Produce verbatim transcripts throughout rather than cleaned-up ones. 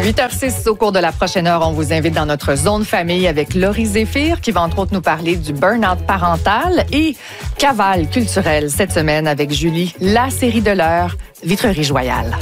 huit heures six, au cours de la prochaine heure, on vous invite dans notre zone famille avec Laurie Zéphir qui va entre autres nous parler du burn-out parental et cavale culturelle cette semaine avec Julie, la série de l'heure, Vitrerie Joyale.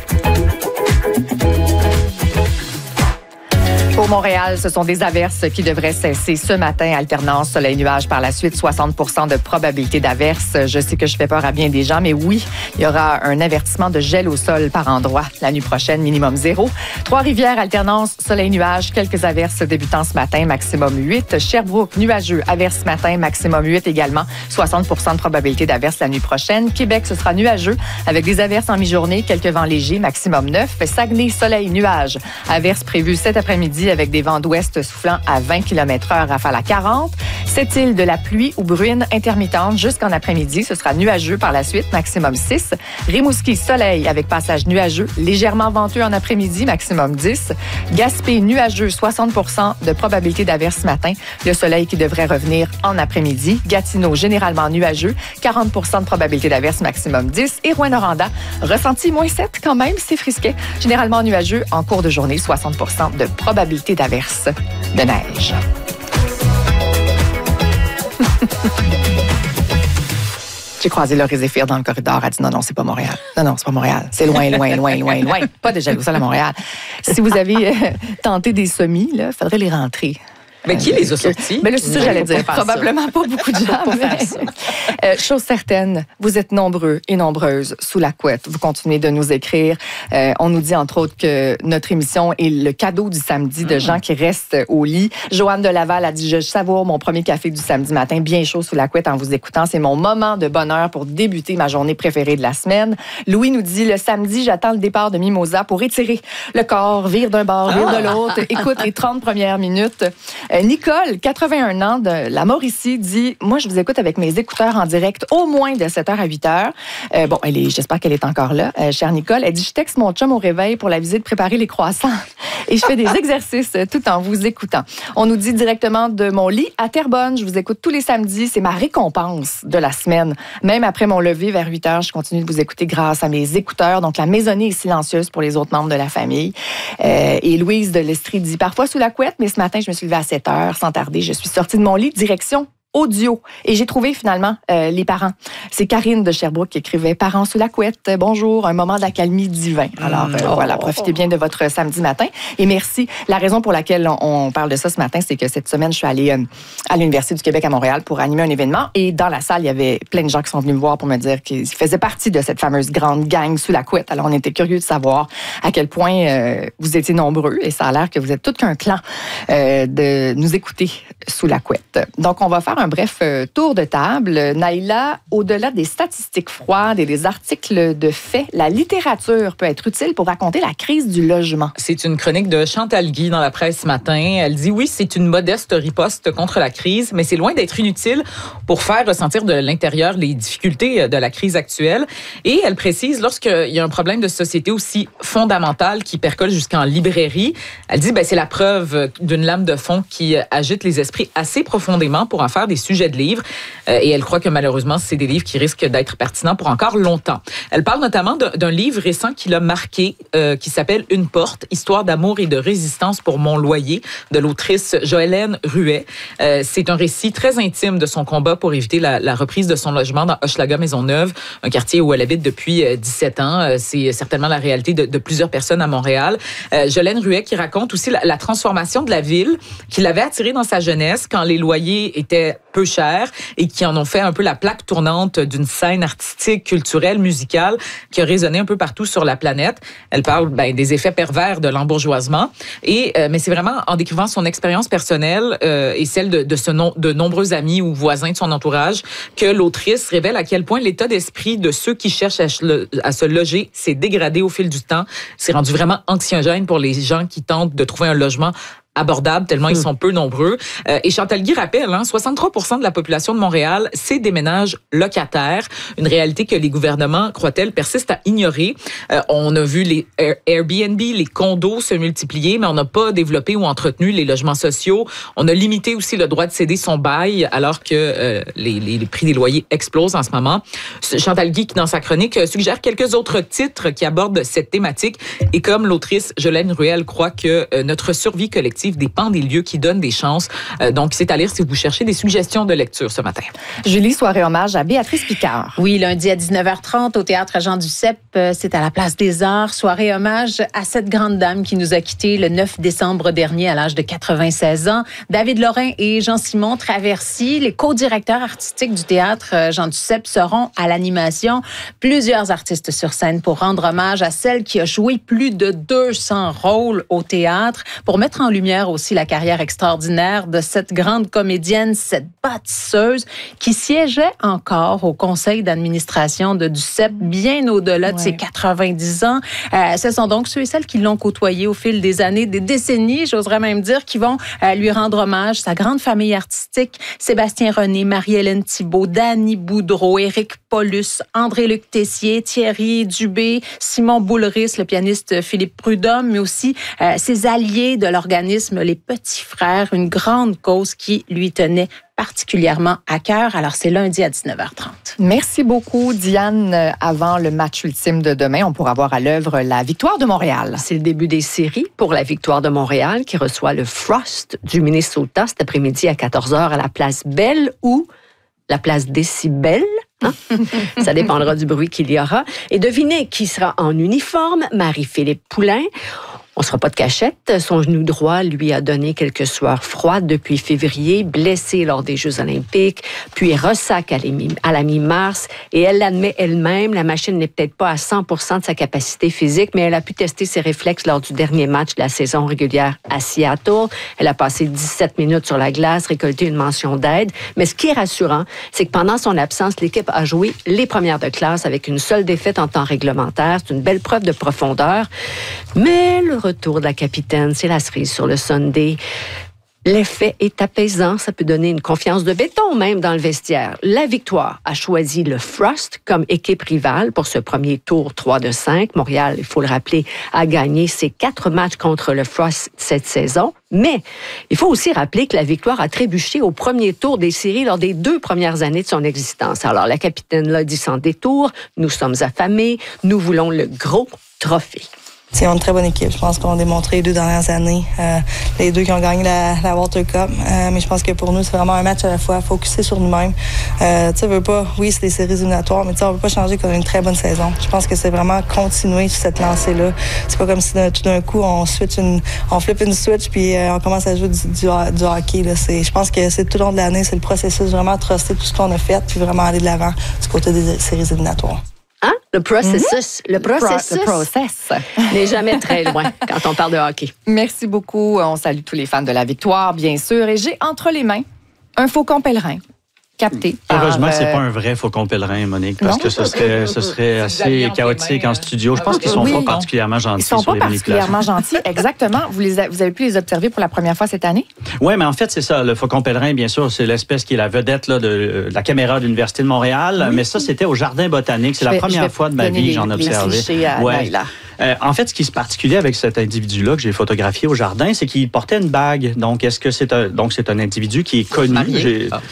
Pour Montréal, ce sont des averses qui devraient cesser ce matin. Alternance soleil-nuage par la suite, soixante pour cent de probabilité d'averses. Je sais que je fais peur à bien des gens, mais oui, il y aura un avertissement de gel au sol par endroit. La nuit prochaine, minimum zéro. Trois-Rivières, alternance soleil-nuage, quelques averses débutant ce matin, maximum huit. Sherbrooke, nuageux, averses ce matin, maximum huit également. soixante pour cent de probabilité d'averses la nuit prochaine. Québec, ce sera nuageux avec des averses en mi-journée, quelques vents légers, maximum neuf. Saguenay, soleil, nuage, averses prévues cet après-midi avec des vents d'ouest soufflant à vingt kilomètres heure, rafale à quarante. Sept-Îles, de la pluie ou bruine intermittente jusqu'en après-midi. Ce sera nuageux par la suite, maximum six. Rimouski, soleil avec passage nuageux, légèrement venteux en après-midi, maximum dix. Gaspé, nuageux, soixante pour cent de probabilité d'averse ce matin. Le soleil qui devrait revenir en après-midi. Gatineau, généralement nuageux, quarante pour cent de probabilité d'averse, maximum dix. Et Rouyn-Noranda, ressenti moins sept quand même, c'est frisquet. Généralement nuageux en cours de journée, soixante pour cent de probabilité d'averse de neige. J'ai croisé Laurie Zéphir dans le corridor. Elle a dit non, non, c'est pas Montréal. Non, non, c'est pas Montréal. C'est loin, loin, loin, loin, loin. Pas de jaloux, ça, à Montréal. Si vous avez euh, tenté des semis, il faudrait les rentrer. Mais qui les a sortis? Mais là, c'est ça que j'allais dire. Probablement ça. Pas beaucoup de gens. Mais... euh, chose certaine, vous êtes nombreux et nombreuses sous la couette. Vous continuez de nous écrire. Euh, on nous dit, entre autres, que notre émission est le cadeau du samedi de mmh. gens qui restent au lit. Joanne de Laval a dit, je savoure mon premier café du samedi matin, bien chaud sous la couette en vous écoutant. C'est mon moment de bonheur pour débuter ma journée préférée de la semaine. Louis nous dit, le samedi, j'attends le départ de Mimosa pour étirer le corps, vire d'un bord, vire de l'autre. Écoute les trente premières minutes. Euh, Nicole, quatre-vingt-un ans, de la Mauricie, dit « Moi, je vous écoute avec mes écouteurs en direct au moins de sept heures à huit heures. Euh, » Bon, elle est, j'espère qu'elle est encore là, euh, chère Nicole. Elle dit « Je texte mon chum au réveil pour la visite préparer les croissants et je fais des exercices tout en vous écoutant. » On nous dit directement de mon lit à Terrebonne. Je vous écoute tous les samedis. C'est ma récompense de la semaine. Même après mon lever vers huit heures, je continue de vous écouter grâce à mes écouteurs. Donc, la maisonnée est silencieuse pour les autres membres de la famille. Euh, et Louise de l'Estrie dit « Parfois sous la couette, mais ce matin, je me suis levée à sept heures. Sans tarder, je suis sortie de mon lit, direction audio. Et j'ai trouvé finalement euh, les parents. C'est Karine de Sherbrooke qui écrivait « Parents sous la couette, bonjour, un moment d'accalmie divin. » Alors euh, oh, voilà, profitez bien de votre samedi matin. Et merci. La raison pour laquelle on, on parle de ça ce matin, c'est que cette semaine, je suis allée euh, à l'Université du Québec à Montréal pour animer un événement. Et dans la salle, il y avait plein de gens qui sont venus me voir pour me dire qu'ils faisaient partie de cette fameuse grande gang sous la couette. Alors on était curieux de savoir à quel point euh, vous étiez nombreux. Et ça a l'air que vous êtes tout qu'un clan euh, de nous écouter sous la couette. Donc on va faire un bref euh, tour de table. Naïla, au-delà des statistiques froides et des articles de faits, la littérature peut être utile pour raconter la crise du logement. C'est une chronique de Chantal Guy dans la presse ce matin. Elle dit oui, c'est une modeste riposte contre la crise, mais c'est loin d'être inutile pour faire ressentir de l'intérieur les difficultés de la crise actuelle. Et elle précise, lorsqu'il y a un problème de société aussi fondamental qui percole jusqu'en librairie, elle dit ben, c'est la preuve d'une lame de fond qui agite les esprits assez profondément pour en faire des sujets de livres. Euh, et elle croit que malheureusement, c'est des livres qui risquent d'être pertinents pour encore longtemps. Elle parle notamment d'un, d'un livre récent qui l'a marqué, euh, qui s'appelle Une porte, histoire d'amour et de résistance pour mon loyer, de l'autrice Joëlène Ruet. Euh, c'est un récit très intime de son combat pour éviter la, la reprise de son logement dans Hochelaga-Maisonneuve, un quartier où elle habite depuis dix-sept ans. Euh, c'est certainement la réalité de, de plusieurs personnes à Montréal. Euh, Joëlène Ruet qui raconte aussi la, la transformation de la ville qui l'avait attirée dans sa jeunesse quand les loyers étaient peu chers et qui en ont fait un peu la plaque tournante d'une scène artistique, culturelle, musicale qui a résonné un peu partout sur la planète. Elle parle ben, des effets pervers de l'embourgeoisement. Et, euh, mais c'est vraiment en décrivant son expérience personnelle euh, et celle de, de, ce nom, de nombreux amis ou voisins de son entourage que l'autrice révèle à quel point l'état d'esprit de ceux qui cherchent à, à se loger s'est dégradé au fil du temps. C'est rendu vraiment anxiogène pour les gens qui tentent de trouver un logement abordables tellement mmh. ils sont peu nombreux. Euh, et Chantal Guy rappelle, hein, soixante-trois pour cent de la population de Montréal, c'est des ménages locataires. Une réalité que les gouvernements, croient-elles, persistent à ignorer. Euh, on a vu les Airbnb, les condos se multiplier, mais on n'a pas développé ou entretenu les logements sociaux. On a limité aussi le droit de céder son bail alors que euh, les, les, les prix des loyers explosent en ce moment. Chantal Guy, qui dans sa chronique, suggère quelques autres titres qui abordent cette thématique. Et comme l'autrice Jolaine Ruel croit que euh, notre survie collective dépend des lieux qui donnent des chances. Euh, donc, c'est à lire si vous cherchez des suggestions de lecture ce matin. Julie, soirée hommage à Béatrice Picard. Oui, lundi à dix-neuf heures trente au Théâtre Jean Duceppe, c'est à la Place des Arts. Soirée hommage à cette grande dame qui nous a quittés le neuf décembre dernier à l'âge de quatre-vingt-seize ans. David Lorrain et Jean-Simon Traversy, les co-directeurs artistiques du Théâtre Jean Duceppe, seront à l'animation. Plusieurs artistes sur scène pour rendre hommage à celle qui a joué plus de deux cents rôles au théâtre, pour mettre en lumière aussi la carrière extraordinaire de cette grande comédienne, cette bâtisseuse qui siégeait encore au conseil d'administration de Duceppe bien au-delà ouais. de ses quatre-vingt-dix ans. Euh, ce sont donc ceux et celles qui l'ont côtoyée au fil des années, des décennies, j'oserais même dire, qui vont euh, lui rendre hommage. Sa grande famille artistique, Sébastien René, Marie-Hélène Thibault, Dany Boudreau, Éric Paulus, André-Luc Tessier, Thierry Dubé, Simon Boulris, le pianiste Philippe Prudhomme, mais aussi euh, ses alliés de l'organisme Les Petits Frères, une grande cause qui lui tenait particulièrement à cœur. Alors, c'est lundi à dix-neuf heures trente. Merci beaucoup, Diane. Avant le match ultime de demain, on pourra voir à l'œuvre la victoire de Montréal. C'est le début des séries pour la victoire de Montréal qui reçoit le Frost du Minnesota cet après-midi à quatorze heures à la place Belle ou la place Décibel. Hein? Ça dépendra du bruit qu'il y aura. Et devinez qui sera en uniforme? Marie-Philippe Poulain. On ne sera pas de cachette. Son genou droit lui a donné quelques sueurs froides depuis février, blessé lors des Jeux olympiques, puis ressac à la mi-mars. Et elle l'admet elle-même, la machine n'est peut-être pas à cent pour cent de sa capacité physique, mais elle a pu tester ses réflexes lors du dernier match de la saison régulière à Seattle. Elle a passé dix-sept minutes sur la glace, récolté une mention d'aide. Mais ce qui est rassurant, c'est que pendant son absence, l'équipe a joué les premières de classe avec une seule défaite en temps réglementaire. C'est une belle preuve de profondeur. Mais le retour de la capitaine, c'est la cerise sur le sundae. L'effet est apaisant, ça peut donner une confiance de béton même dans le vestiaire. La victoire a choisi le Frost comme équipe rivale pour ce premier tour trois de cinq. Montréal, il faut le rappeler, a gagné ses quatre matchs contre le Frost cette saison. Mais il faut aussi rappeler que la victoire a trébuché au premier tour des séries lors des deux premières années de son existence. Alors la capitaine l'a dit sans détour, nous sommes affamés, nous voulons le gros trophée. C'est une très bonne équipe. Je pense qu'on a démontré les deux dernières années. Euh, les deux qui ont gagné la, la Walter Cup. Euh, mais je pense que pour nous, c'est vraiment un match à la fois, focusé sur nous-mêmes. Euh, tu sais, veut pas, oui, c'est des séries éliminatoires, mais tu sais, on veut pas changer qu'on a une très bonne saison. Je pense que c'est vraiment continuer sur cette lancée-là. C'est pas comme si tout d'un coup, on switch une, on flippe une switch puis euh, on commence à jouer du, du, du hockey. Là. C'est, je pense que c'est tout le long de l'année, c'est le processus, vraiment truster tout ce qu'on a fait puis vraiment aller de l'avant du côté des séries éliminatoires. Hein? Le processus, mm-hmm. le processus le process n'est jamais très loin quand on parle de hockey. Merci beaucoup. On salue tous les fans de la victoire, bien sûr. Et j'ai entre les mains un faucon pèlerin capté. Heureusement par, que c'est euh... pas un vrai faucon pèlerin, Monique, parce non? que ce serait, ce serait assez chaotique en studio. Je pense qu'ils sont oui. pas particulièrement gentils. Ils sont sur pas les particulièrement gentils, exactement. Vous, les a, vous avez pu les observer pour la première fois cette année? Oui, mais en fait, c'est ça. Le faucon pèlerin, bien sûr, c'est l'espèce qui est la vedette là, de, de la caméra de l'Université de Montréal. Oui. Mais ça, c'était au Jardin botanique. C'est je la vais, première fois de ma vie que j'en ai observé. À ouais. Euh, en fait, ce qui est particulier avec cet individu-là que j'ai photographié au jardin, c'est qu'il portait une bague. Donc, est-ce que c'est un, donc c'est un individu qui est connu? J'ai... Ah.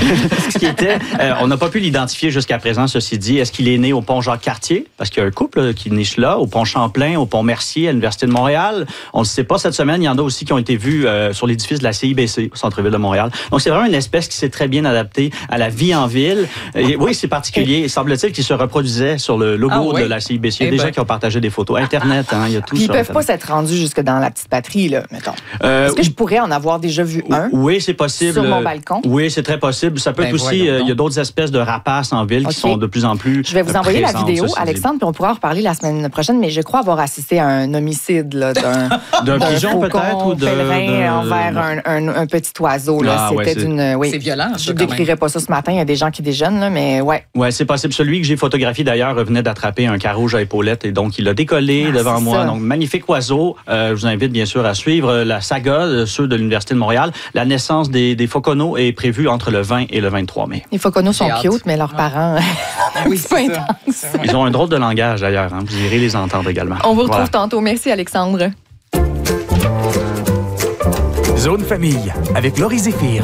ce qui était, euh, on n'a pas pu l'identifier jusqu'à présent, ceci dit. Est-ce qu'il est né au pont Jacques-Cartier? Parce qu'il y a un couple là, qui niche là, au pont Champlain, au pont Mercier, à l'Université de Montréal. On ne le sait pas cette semaine. Il y en a aussi qui ont été vus euh, sur l'édifice de la C I B C, au centre-ville de Montréal. Donc, c'est vraiment une espèce qui s'est très bien adaptée à la vie en ville. Et, oui, c'est particulier. Il semble-t-il qu'il se reproduisait sur le logo ah, oui. de la C I B C. Il y a des gens qui ont partagé des photos. Internet, hein, il y a tout Puis ça. Ils peuvent pas s'être rendus jusque dans la petite patrie, là, mettons. Euh, Est-ce que je pourrais en avoir déjà vu un? Oui, c'est possible. Sur mon balcon? Oui, c'est très possible. Ça peut ben être aussi, euh, il y a d'autres espèces de rapaces en ville okay. qui sont de plus en plus Je vais vous envoyer présentes, la vidéo, Alexandre, puis on pourra en reparler la semaine prochaine, mais je crois avoir assisté à un homicide là, d'un, d'un, d'un pigeon peut-être ou de, de, envers un, un, un petit oiseau. Là. Ah, C'était ouais, c'est... d'une... Oui. C'est violent. Je ne décrirais pas ça ce matin. Il y a des gens qui déjeunent, là, mais ouais. Oui, c'est possible. Celui que j'ai photographié d'ailleurs venait d'attraper un carouge à épaulettes et donc il a décollé volé Ah, devant c'est moi. ça. Donc, magnifique oiseau. Euh, je vous invite bien sûr à suivre la saga, euh, ceux de l'Université de Montréal. La naissance des, des Foconos est prévue entre le vingt et le vingt-trois mai. Les Foconos sont J'ai hâte. cute, mais leurs Ouais. parents, Oui, c'est pas c'est ça. intense. Ils ont un drôle de langage d'ailleurs. Hein. Vous irez les entendre également. On vous retrouve Voilà. tantôt. Merci, Alexandre. Zone Famille avec Laurie Zéphir.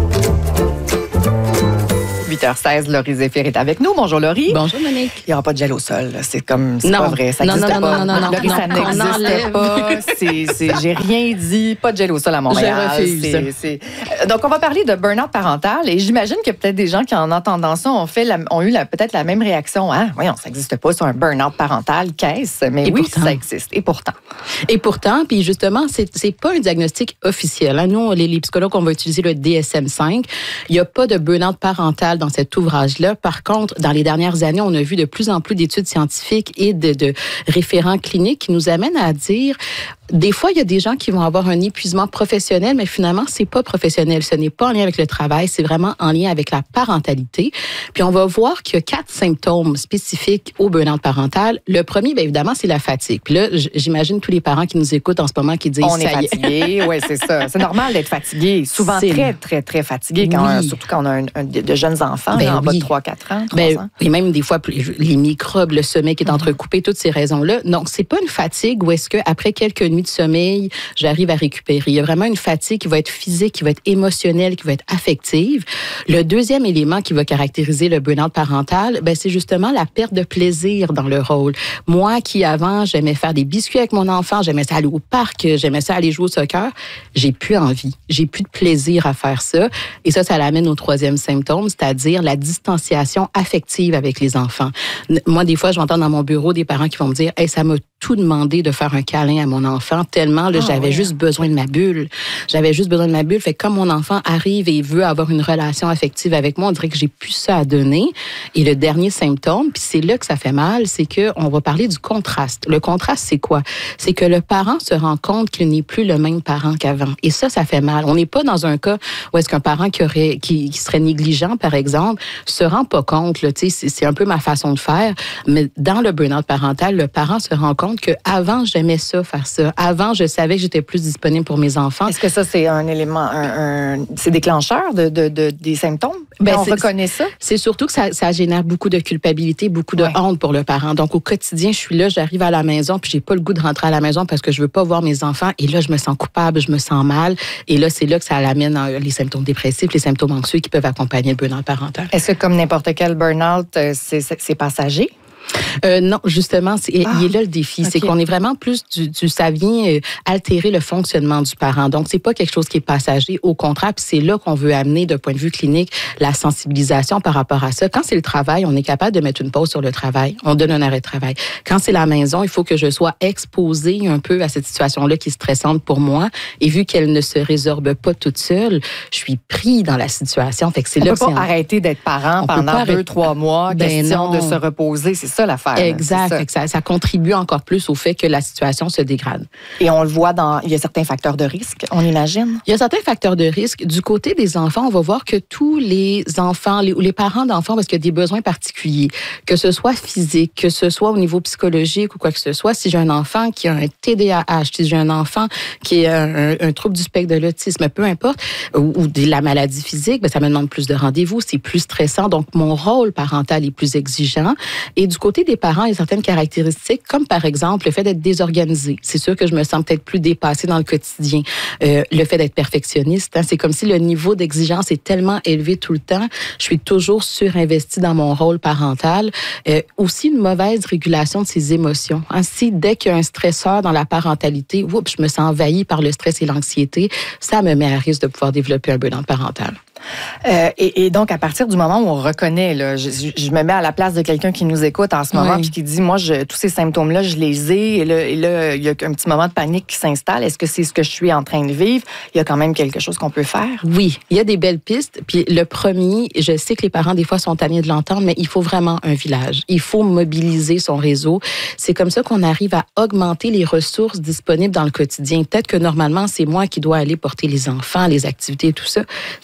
huit heures seize, Laurie Zéphir est avec nous. Bonjour, Laurie. Bonjour, Monique. Il n'y aura pas de gel au sol. là. C'est comme, c'est Non. pas vrai. Ça Non, n'existe non, pas. non, non, non, Laurie, non, ça non, on n'existe enlève. pas. C'est, c'est, j'ai rien dit. Pas de gel au sol à Montréal. Je refuse. C'est, c'est... Euh, Donc, on va parler de burn-out parental. Et j'imagine que peut-être des gens qui, en entendant ça, ont, fait la, ont eu la, peut-être la même réaction. Ah, voyons, ça n'existe pas sur un burn-out parental. Qu'est-ce? Mais Et oui, pourtant. ça existe. Et pourtant. Et pourtant, puis justement, c'est c'est pas un diagnostic officiel. Hein. Nous, les, les psychologues, on va utiliser le D S M cinq. Il n'y a pas de burn-out parental dans cet ouvrage-là. Par contre, dans les dernières années, on a vu de plus en plus d'études scientifiques et de, de référents cliniques qui nous amènent à dire, des fois, il y a des gens qui vont avoir un épuisement professionnel, mais finalement, c'est pas professionnel. Ce n'est pas en lien avec le travail, c'est vraiment en lien avec la parentalité. Puis on va voir qu'il y a quatre symptômes spécifiques au burn-out parental. Le premier, bien évidemment, c'est la fatigue. Puis là, j- j'imagine tous les parents qui nous écoutent en ce moment qui disent On est ça y est. fatigué. Oui, c'est ça. C'est normal d'être fatigué. Souvent C'est- très, très, très fatigué, quand, Oui. surtout quand on a un, un- de jeunes enfants, Ben là, en bas oui. de trois quatre ans, trois Ben, ans. et même des fois, les microbes, le sommeil qui est entrecoupé, toutes ces raisons-là. Donc, c'est pas une fatigue où est-ce que après quelques nuits de sommeil, j'arrive à récupérer. Il y a vraiment une fatigue qui va être physique, qui va être émotionnelle, qui va être affective. Le deuxième élément qui va caractériser le burn-out parental, ben, c'est justement la perte de plaisir dans le rôle. Moi qui, avant, j'aimais faire des biscuits avec mon enfant, j'aimais ça aller au parc, j'aimais ça aller jouer au soccer, j'ai plus envie. J'ai plus de plaisir à faire ça. Et ça, ça l'amène au troisième symptôme, c'est-à-dire la distanciation affective avec les enfants. N- Moi, des fois, je m'entends dans mon bureau des parents qui vont me dire, hey, ça m'a tout demandé de faire un câlin à mon enfant, tellement là, Ah, j'avais ouais. juste besoin de ma bulle. J'avais juste besoin de ma bulle. Fait que comme mon enfant arrive et veut avoir une relation affective avec moi, on dirait que j'ai plus ça à donner. Et le dernier symptôme, puis c'est là que ça fait mal, c'est que on va parler du contraste. Le contraste, c'est quoi? C'est que le parent se rend compte qu'il n'est plus le même parent qu'avant. Et ça, ça fait mal. On n'est pas dans un cas où est-ce qu'un parent qui aurait, qui, qui serait négligent, par exemple, se rend pas compte. Là, tu sais, c'est, c'est un peu ma façon de faire. Mais dans le burn-out parental, le parent se rend compte que avant j'aimais ça, faire ça. Avant, je savais que j'étais plus disponible pour mes enfants. Est-ce que ça, c'est un élément, un, un- c'est déclencheur de, de, de- des symptômes? Ben, on c'est- reconnaît ça? C'est surtout que ça, ça génère beaucoup de culpabilité, beaucoup de Ouais. honte pour le parent. Donc, au quotidien, je suis là, j'arrive à la maison, puis j'ai pas le goût de rentrer à la maison parce que je veux pas voir mes enfants. Et là, je me sens coupable, je me sens mal. Et là, c'est là que ça amène euh, les symptômes dépressifs, les symptômes anxieux qui peuvent accompagner le burn-out parental. Est-ce que, comme n'importe quel burn-out, euh, c'est, c'est, c'est passager? Euh, non, justement, c'est, Ah, il est là le défi. C'est ok. qu'on est vraiment plus du, du ça vient euh, altérer le fonctionnement du parent. Donc, c'est pas quelque chose qui est passager. Au contraire, puis c'est là qu'on veut amener, de point de vue clinique, la sensibilisation par rapport à ça. Quand c'est le travail, on est capable de mettre une pause sur le travail. On donne un arrêt de travail. Quand c'est la maison, il faut que je sois exposée un peu à cette situation-là qui est stressante pour moi. Et vu qu'elle ne se résorbe pas toute seule, je suis pris dans la situation. Fait que c'est On là peut que pas c'est en- arrêter d'être parent On peut pendant pas deux, arrêter. trois mois. Ben question non. de se reposer. C'est ça l'affaire. là. Exact. C'est ça. Fait que ça, ça contribue encore plus au fait que la situation se dégrade. Et on le voit dans. Il y a certains facteurs de risque, on imagine. Il y a certains facteurs de risque. Du côté des enfants, on va voir que tous les enfants, les, ou les parents d'enfants, parce qu'il y a des besoins particuliers, que ce soit physique, que ce soit au niveau psychologique ou quoi que ce soit, si j'ai un enfant qui a un T D A H, si j'ai un enfant qui a un, un trouble du spectre de l'autisme, peu importe, ou, ou de la maladie physique, ben, ça me demande plus de rendez-vous, c'est plus stressant. Donc, mon rôle parental est plus exigeant. Et du côté des parents, il y a certaines caractéristiques, comme par exemple le fait d'être désorganisé. C'est sûr que je me sens peut-être plus dépassée dans le quotidien. Euh, le fait d'être perfectionniste, hein, c'est comme si le niveau d'exigence est tellement élevé tout le temps. Je suis toujours surinvestie dans mon rôle parental. Euh, aussi, une mauvaise régulation de ses émotions. Hein, si dès qu'il y a un stresseur dans la parentalité, oups, je me sens envahie par le stress et l'anxiété, ça me met à risque de pouvoir développer un burn-out parental. Euh, et, et donc, à partir du moment où on reconnaît, là, je, je me mets à la place de quelqu'un qui nous écoute en ce moment Oui. puis qui dit, moi, je, tous ces symptômes-là, je les ai. Et là, et là, il y a un petit moment de panique qui s'installe. Est-ce que c'est ce que je suis en train de vivre? Il y a quand même quelque chose qu'on peut faire. Oui, il y a des belles pistes. Puis le premier, je sais que les parents, des fois, sont tannés de l'entendre, mais il faut vraiment un village. Il faut mobiliser son réseau. C'est comme ça qu'on arrive à augmenter les ressources disponibles dans le quotidien. Peut-être que normalement, c'est moi qui dois aller porter les enfants, les activités et tout ça. Si je mobilise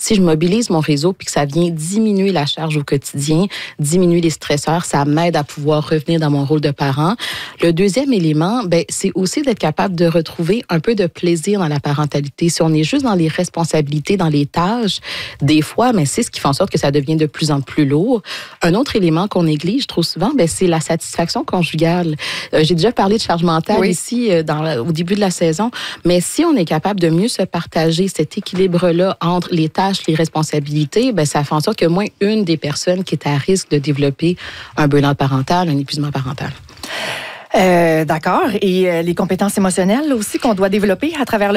mobilise mon réseau puis que ça vient diminuer la charge au quotidien, diminuer les stresseurs, ça m'aide à pouvoir revenir dans mon rôle de parent. Le deuxième élément, ben, c'est aussi d'être capable de retrouver un peu de plaisir dans la parentalité. Si on est juste dans les responsabilités, dans les tâches, des fois, mais c'est ce qui fait en sorte que ça devient de plus en plus lourd. Un autre élément qu'on néglige trop souvent, ben, c'est la satisfaction conjugale. Euh, j'ai déjà parlé de charge mentale oui. ici euh, dans la, au début de la saison, mais si on est capable de mieux se partager cet équilibre-là entre les tâches, les responsabilités, ben, ça fait en sorte que moins une des personnes qui est à risque de développer un burn-out parental, un épuisement parental. Euh, d'accord. Et euh, les compétences émotionnelles aussi qu'on doit développer à travers le